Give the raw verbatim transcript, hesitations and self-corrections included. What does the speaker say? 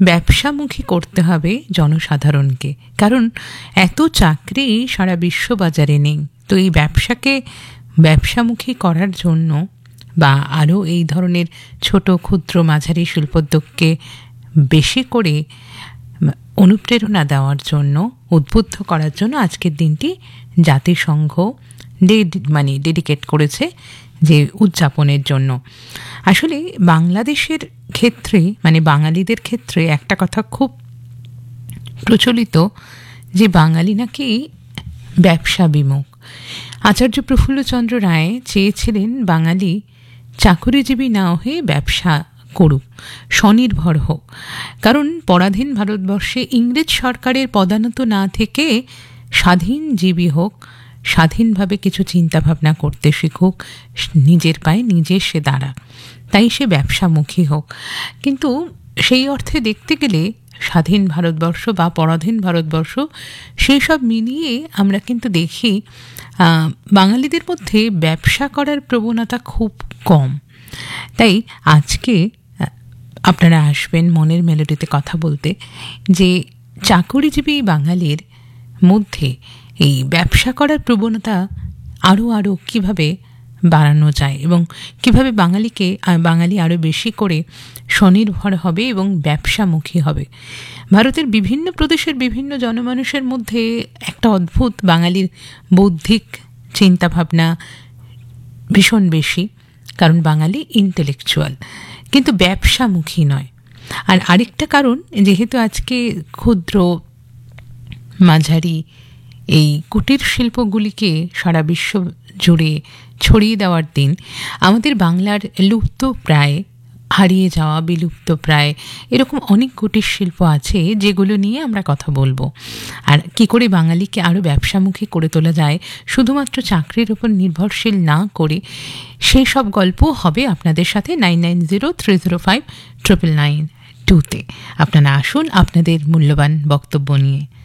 ব্যবসামুখী করতে হবে জনসাধারণকে, কারণ এত চাকরি সারা বিশ্ববাজারে নেই। তো এই ব্যবসাকে ব্যবসামুখী করার জন্য বা আরও এই ধরনের ছোট ক্ষুদ্র মাঝারি শিল্পোদ্যোগকে বেশি করে অনুপ্রেরণা দেওয়ার জন্য, উদ্বুদ্ধ করার জন্য আজকের দিনটি জাতিসংঘ মানে ডেডিকেট করেছে যে উদযাপনের জন্য। আসলে বাংলাদেশের ক্ষেত্রে মানে বাঙালিদের ক্ষেত্রে একটা কথা খুব প্রচলিত যে বাঙালি নাকি ব্যবসা বিমুখ। আচার্য প্রফুল্লচন্দ্র রায় চেয়েছিলেন বাঙালি চাকুরিজীবী না হয়ে ব্যবসা করুক, স্বনির্ভর হোক। কারণ পরাধীন ভারতবর্ষে ইংরেজ সরকারের পদানত না থেকে স্বাধীনজীবী হোক, স্বাধীনভাবে কিছু চিন্তাভাবনা করতে শিখুক, নিজের পায়ে নিজে সে দাঁড়াক, তাই সে ব্যবসামুখী হোক। কিন্তু সেই অর্থে দেখতে গেলে স্বাধীন ভারতবর্ষ বা পরাধীন ভারতবর্ষ সেই সব মিলিয়ে আমরা কিন্তু দেখি বাঙালিদের মধ্যে ব্যবসা করার প্রবণতা খুব কম। তাই আজকে আপনারা আসবেন মনের মেলোডিতে কথা বলতে যে চাকুরিজীবী বাঙালির মধ্যে এই ব্যবসা করার প্রবণতা আরও আরও কীভাবে বাড়ানো যায় এবং কীভাবে বাঙালিকে বাঙালি আরও বেশি করে স্বনির্ভর হবে এবং ব্যবসামুখী হবে। ভারতের বিভিন্ন প্রদেশের বিভিন্ন জনমানুষের মধ্যে একটা অদ্ভুত বাঙালির বৌদ্ধিক চিন্তাভাবনা ভীষণ বেশি, কারণ বাঙালি ইন্টেলেকচুয়াল কিন্তু ব্যবসামুখী নয়। আর আরেকটা কারণ, যেহেতু আজকে ক্ষুদ্র মাঝারি এই কুটির শিল্পগুলিকে সারা বিশ্ব জুড়ে ছড়িয়ে দেওয়ার দিন, আমাদের বাংলার লুপ্ত প্রায়, হারিয়ে যাওয়া, বিলুপ্ত প্রায় এরকম অনেক কুটির শিল্প আছে যেগুলো নিয়ে আমরা কথা বলবো। আর কি করে বাঙালিকে আরও ব্যবসামুখী করে তোলা যায় শুধুমাত্র চাকরির উপর নির্ভরশীল না করে, সেই সব গল্প হবে আপনাদের সাথে nine nine zero three zero five triple nine টুতে। আপনারা আসুন আপনাদের মূল্যবান বক্তব্য নিয়ে।